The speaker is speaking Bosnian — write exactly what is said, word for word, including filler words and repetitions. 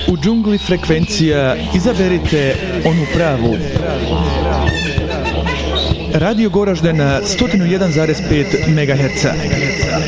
U džungli frekvencija izaberite onu pravu. Radio Goraždena sto jedan zarez pet megaherca.